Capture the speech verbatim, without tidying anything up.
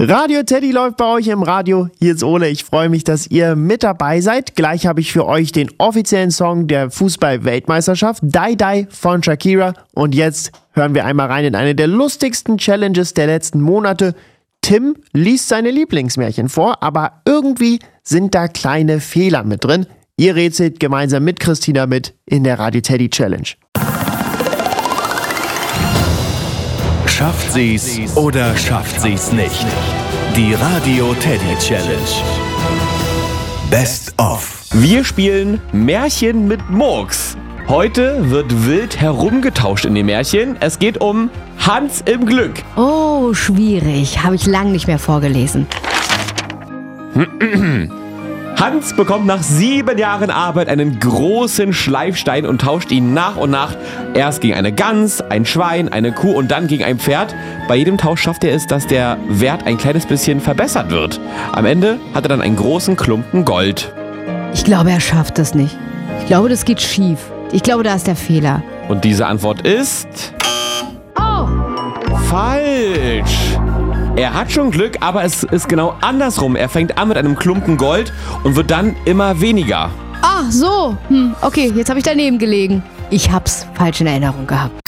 Radio Teddy läuft bei euch im Radio. Hier ist Ole. Ich freue mich, dass ihr mit dabei seid. Gleich habe ich für euch den offiziellen Song der Fußball-Weltmeisterschaft, Die Die von Shakira. Und jetzt hören wir einmal rein in eine der lustigsten Challenges der letzten Monate. Tim liest seine Lieblingsmärchen vor, aber irgendwie sind da kleine Fehler mit drin. Ihr rätselt gemeinsam mit Christina mit in der Radio Teddy Challenge. Schafft sie's oder schafft sie's nicht? Die Radio Teddy Challenge. Best of. Wir spielen Märchen mit Murks. Heute wird wild herumgetauscht in den Märchen. Es geht um Hans im Glück. Oh, schwierig. Habe ich lang nicht mehr vorgelesen. Hans bekommt nach sieben Jahren Arbeit einen großen Schleifstein und tauscht ihn nach und nach erst gegen eine Gans, ein Schwein, eine Kuh und dann gegen ein Pferd. Bei jedem Tausch schafft er es, dass der Wert ein kleines bisschen verbessert wird. Am Ende hat er dann einen großen Klumpen Gold. Ich glaube, er schafft das nicht. Ich glaube, das geht schief. Ich glaube, da ist der Fehler. Und diese Antwort ist... Oh! Falsch! Er hat schon Glück, aber es ist genau andersrum. Er fängt an mit einem Klumpen Gold und wird dann immer weniger. Ach so. Hm, okay, jetzt habe ich daneben gelegen. Ich hab's falsch in Erinnerung gehabt.